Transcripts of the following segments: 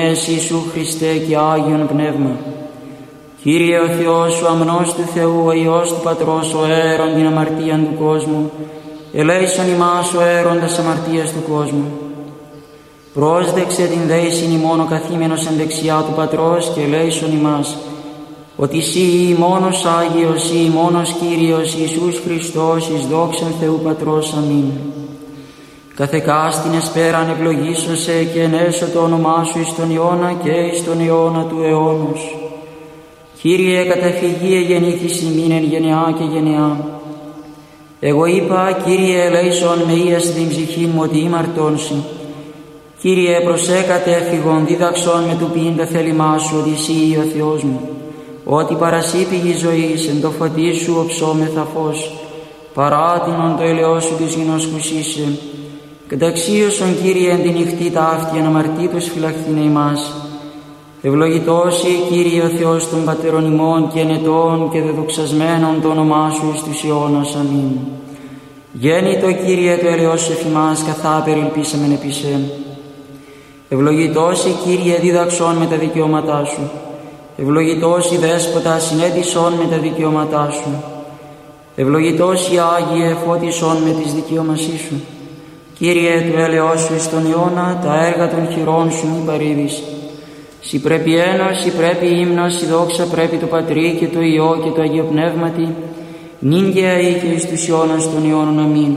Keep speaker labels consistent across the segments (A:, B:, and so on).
A: Ιησού Χριστέ και Άγιον Πνεύμα. Κύριε ο Θεός, ο αμνός του Θεού, ο Υιός του Πατρός, ο αίρον την αμαρτίαν του κόσμου, ελέησον ημάς ο αίροντας αμαρτίας του κόσμου. Πρόσδεξε την δέησιν ημών ο καθήμενος εν δεξιά του Πατρός και ελέησον ημάς, ότι Συ ή μόνος Άγιος ή μόνος Κύριος Ιησούς Χριστός εις δόξαν Θεού Πατρός. Αμήν. Καθεκάστην εσπέραν ευλογήσωσε και ενέσω το όνομά Σου εις τον αιώνα και εις τον αιώνα του αιώνος. Κύριε, καταφυγή εγεννήθης ημίν εν γενεά και γενεά. Εγώ είπα, Κύριε, ελέησον με ίας την ψυχήν μου ότι ήμαρτον Συ. Κύριε, προσέκατε φυγον δίδαξον με του ποιήντα θέλημά Σου ότι Συ ο Θεός μου. Ότι παρασύ πηγή ζωής εν το φωτί Σου οψόμεθα φως, παράτηνον το ελαιός Σου της γινώσκουσίσε. Καταξίωσον, Κύριε, εν τη νυχτή ταύτη αναμαρτήτως φυλαχθήνε ημάς. Ευλογητός η Κύριε ο Θεός των πατέρων ημών και ενετών και δεδοξασμένων το όνομά Σου εις τους αιώνας. Αμήν. Γέννητο, Κύριε, το ελαιός Σου εφημάς, καθά περιλπίσαμεν επί Σε. Ευλογητός η Κύριε, δίδαξον με τα δικαιώματά Σου. Ευλογητός η Δέσποτα, συνέτησον με τα δικαιώματά Σου. Ευλογητός η Άγιε, φώτισον με τις δικαιώμασή Σου. Κύριε, του έλεος Σου εις τον αιώνα, τα έργα των χειρών Σου μη παρήδεις. Συ πρέπει ένος, Συ πρέπει ύμνος, Συ δόξα πρέπει το Πατρί και το Υιό και το Αγίο Πνεύματι, νυν και αεί και εις τους αιώνας των αιώνων. Αμήν.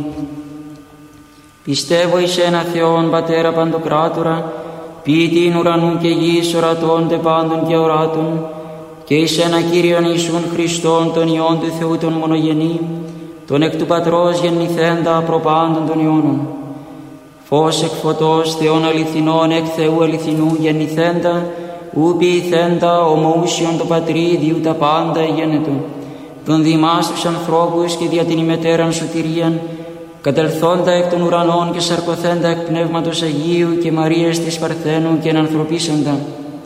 A: Πιστεύω εις ένα Θεόν Πατέρα Παντοκράτορα, ποιητήν ουρανού και γης, ορατώνται πάντων και οράτων, και εις ένα Κύριον Ιησούν Χριστόν, τον Υιόν του Θεού τον μονογενή, τον εκ του Πατρός γεννηθέντα προπάντων των αιώνων. Φως εκ φωτός, Θεόν αληθινών, εκ Θεού αληθινού γεννηθέντα, ου ποιηθέντα, ομοούσιον το Πατρί, διού τα πάντα εγένετο. Τον διημάς τους ανθρώπους και δια την ημετέραν σωτηρίαν, κατελθόντα εκ των ουρανών και σαρκωθέντα εκ Πνεύματος Αγίου και Μαρίας της Παρθένου και ενανθρωπίσαντα.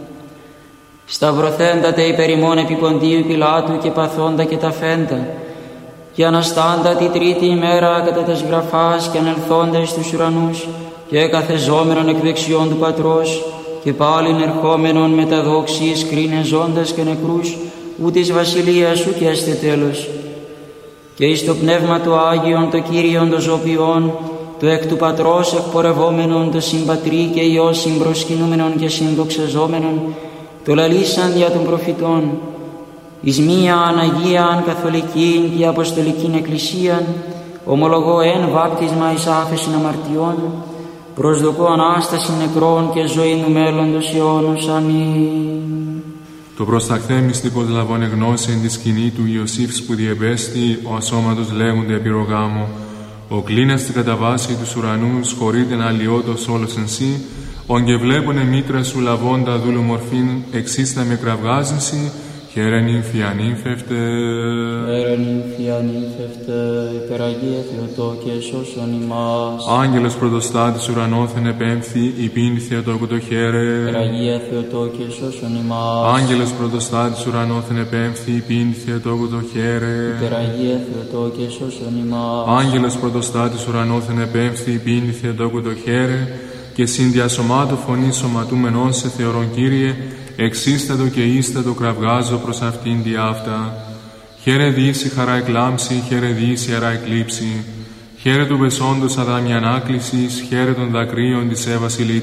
A: Σταυρωθέντα τε υπερ ημών επί Ποντίου Πιλάτου και παθόντα και ταφέντα, και αναστάντα τη τρίτη ημέρα κατά τας γραφάς και ανελθόντα εις τους ουρανούς και καθεζόμενον εκ δεξιών του Πατρός και πάλιν ερχόμενον με τα δόξης κρίνε ζώντας και νεκρούς, ου της βασιλείας Σου και έστε τέλος. Και εις το Πνεύμα του Άγιον το Κύριον το ζωπιόν, το εκ του Πατρός εκπορευόμενον, το συμπατρί και Υιό συμπροσκυνούμενον και συνδοξαζόμενον, το λαλήσαν δια των προφητών, εις μίαν Αγίαν Καθολικήν και Αποστολικήν Εκκλησίαν, ομολογώ εν βάπτισμα εις άφεσιν αμαρτιών, προσδοκώ Ανάσταση νεκρών και ζωή του μέλλοντος αιώνος. Αμήν.
B: Το προσταχθέμις τύπος λαβών εγνώση εν τη σκηνή του Ιωσήφ που διεμπέστη, ο ασώματος λέγονται επιρογάμο, ο κλίνας στην καταβάση τους ουρανούς χωρείται να αλλοιώτος όλος εν Σύ, ον και βλέπουνε μήτρα Σου λαβώντα δούλου μορφήν εξίστα με κραυγάζυνση, χαίρε νύμφη ανύμφευτε.
A: Χαίρε νύμφη ανύμφευτε, υπεραγία Θεοτόκε σώσον ημάς.
B: Άγγελος πρωτοστάτης ουρανόθεν επέμφθη, υπήν Θεοτόκο το χαίρε.
A: Υπεραγία Θεοτόκε σώσον ημάς.
B: Άγγελος πρωτοστάτης ουρανόθεν επέμφθη, υπήν Θεοτόκο το χαίρε.
A: Υπεραγία Θεοτόκε σώσον ημάς.
B: Άγγελος πρωτοστάτης ουρανόθεν επέμφθη, υπήν Θεοτόκο το χαίρε. Και συνδιασωμάτου φωνή σωματούμενον σε θεωρών Κύριε, εξίστατο και ίστατο κραυγάζω προς αυτήν δι' αυτά. Χαίρε δύση χαρά εκλάμψη, χαίρε δύση χαρά εκλείψη. Χαίρε του πεσόντος αδάμια ανάκλησης, χαίρε των δακρύων της Εύα ηλίτης.